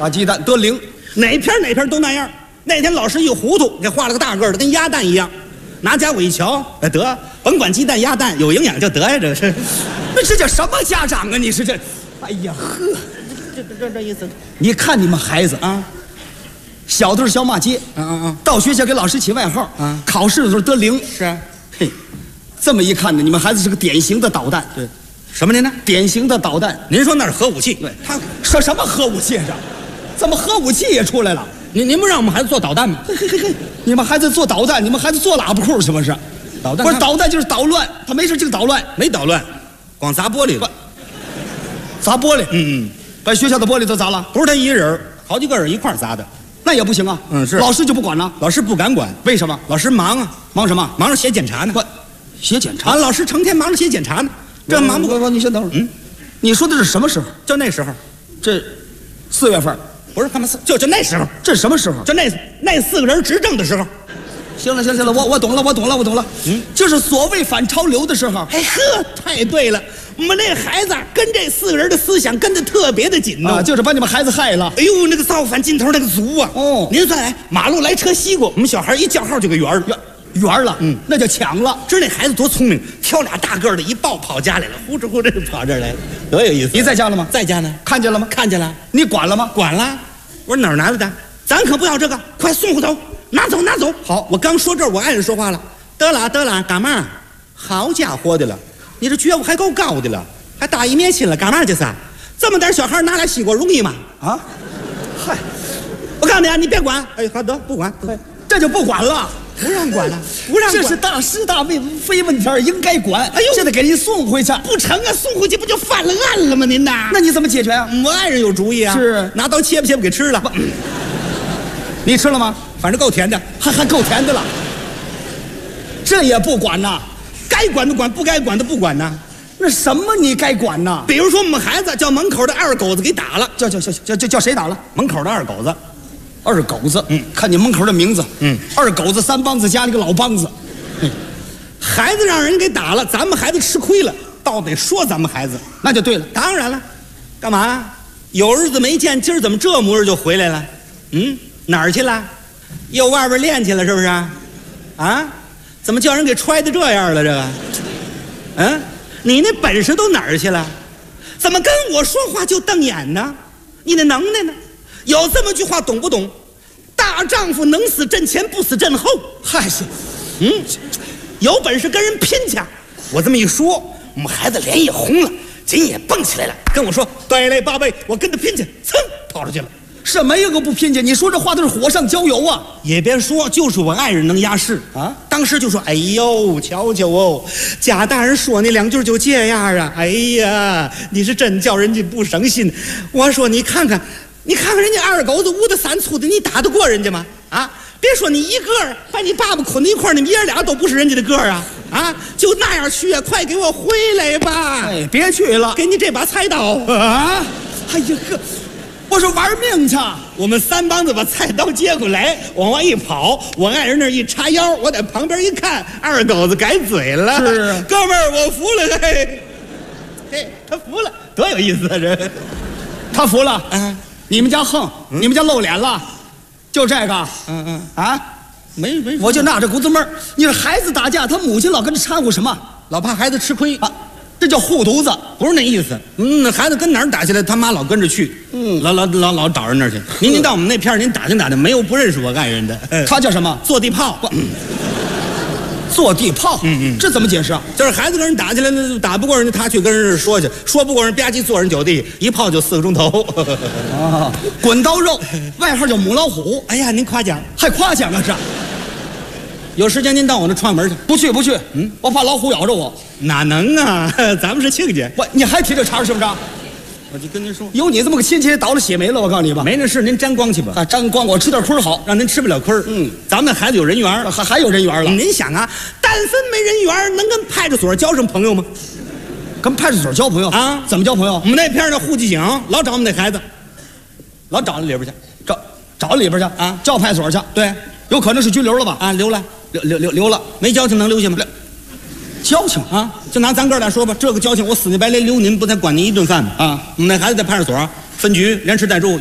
打鸡蛋得0， 哪篇都那样。那天老师一糊涂，给画了个大个的，跟鸭蛋一样。拿家我一瞧，得，甭管鸡蛋鸭蛋，有营养就得呀，这是。 那这叫什么家长啊？你是这？哎呀呵， 这意思。 你看你们孩子啊， 小的时候小马街，到学校给老师起外号，考试的时候得0。 是啊， 嘿，这么一看呢，你们孩子是个典型的捣蛋。 对，什么您呢？ 典型的捣蛋。 您说那是核武器？ 对，他说什么核武器上？怎么核武器也出来了？ 您不让我们孩子做导弹吗？ 嘿，你们孩子做导弹，你们孩子做喇叭裤是不是？ 导弹不是导弹就是捣乱，他没事就捣乱， 没捣乱，光砸玻璃了， 砸玻璃。把学校的玻璃都砸了。 不是他一人，好几个人一块砸的， 那也不行啊。 是老师就不管了， 老师不敢管， 为什么？ 老师忙啊， 忙什么？ 忙着写检查呢。 不，写检查。 老师成天忙着写检查呢，这忙不？ 你先等会儿。你说的是什么时候？ 就那时候， 这4月份。 不是他们就那时候， 这什么时候？ 就那4个人执政的时候。 行了，我懂了。就是所谓反潮流的时候。 哎呵，太对了，我们那孩子跟这4个人的思想跟得特别的紧呢， 就是把你们孩子害了。 哎呦，那个造反劲头那个足啊！您算来，马路来车西过，我们小孩一叫号就个圆了， 那叫抢了。 知道那孩子多聪明，挑俩大个的一抱跑家来了，呼哧就跑这儿来了，多有意思！ 你在家了吗？ 在家呢。 看见了吗？ 看见了。 你管了吗？ 管了。我说哪儿拿来的？咱可不要这个，快送回头，拿走。好，我刚说这儿，我爱人说话了。得了，干嘛？好家伙的了，你这觉悟还够高的了，还大义灭亲了，干嘛这是？这么点小孩拿俩西瓜容易吗？ 啊，嗨， 我告诉你啊，你别管。哎，好得不管， 这就不管了。 不让管了，不让管， 这是大是大非问题，应该管。哎呦，现在给人送回去， 不成啊！送回去不就犯了案了吗？您呐， 那你怎么解决啊？ 我爱人有主意啊， 是拿刀切不给吃了。 你吃了吗？ 反正够甜的， 还够甜的了。这也不管呐？ 该管的管，不该管的不管呐。 那什么你该管呐？ 比如说我们孩子叫门口的二狗子给打了， 叫谁打了？ 门口的二狗子。 二狗子，看你门口的名字，二狗子3帮子加了一个老帮子， 孩子让人给打了，咱们孩子吃亏了，倒得说咱们孩子， 那就对了。 当然了，干嘛？有日子没见，今儿怎么这模样就回来了？哪儿去了？又外边练去了是不是？啊？怎么叫人给揣的这样了？这个，你那本事都哪儿去了？怎么跟我说话就瞪眼呢？你那能耐呢？有这么句话懂不懂？大丈夫能死阵前，不死阵后。 嗨，是， 有本事跟人拼去。我这么一说，我们孩子脸也红了，筋也蹦起来了，跟我说：“对嘞，宝贝，我跟他拼去。”噌，跑出去了。 什么有个不拼去？你说这话都是火上浇油啊！ 也别说，就是我爱人能压事啊。当时就说：“哎呦，瞧瞧哦，贾大人说你2句就这样啊！哎呀，你是真叫人家不省心。”我说：“你看看人家二狗子5的3粗的，你打得过人家吗？啊！别说你一个把你爸爸捆在一块儿，你们爷俩都不是人家的个儿啊！啊，就那样去啊！快给我回来吧！ 哎，别去了， 给你这把菜刀啊！哎呀呵，我说玩命去！ 我们3帮子把菜刀接过来，往外一跑，我爱人那一叉腰，我在旁边一看，二狗子改嘴了。 是， 哥们儿，我服了，嘿，他服了，多有意思啊！这， 他服了啊。你们家横，你们家露脸了，就这个， 没， 我就纳着股子闷儿。你说孩子打架，他母亲老跟着掺和什么？ 老怕孩子吃亏啊， 这叫护犊子， 不是那意思。那孩子跟哪儿打起来，他妈老跟着去，老找人那儿去。您到我们那片您打听打听，没有不认识我爱人的。 他叫什么？ 坐地炮。 坐地炮，这怎么解释啊？ 就是孩子跟人打起来，那打不过人家，他去跟人说去，说不过人，吧唧坐人酒地，一炮就4个钟头。 啊，滚刀肉，外号叫母老虎。 哎呀，您夸奖， 还夸奖啊？这有时间您到我那串门去。 不去，我怕老虎咬着我。 哪能啊？咱们是亲家。 你还提这茬是不是？ 我就跟您说， 有你这么个亲戚，倒了血霉了。我告诉你吧， 没那事，您沾光去吧。 啊，沾光，我吃点亏好， 让您吃不了亏。咱们那孩子有人缘， 还有人缘了。 您想啊，但分没人缘，能跟派出所交上朋友吗？ 跟派出所交朋友啊？怎么交朋友？ 我们那片的户籍警老找我们那孩子，老找里边去， 找里边去啊，叫派出所去。对，有可能是拘留了吧？ 啊，留了， 留了， 没交情能留下吗？ 交情啊，就拿咱哥俩说吧，这个交情我死乞白赖留您，不才管您一顿饭吗？啊，我们那孩子在派出所分局连吃带住。